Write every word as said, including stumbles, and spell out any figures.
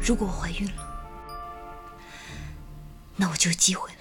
如果我怀孕了，那我就有机会了。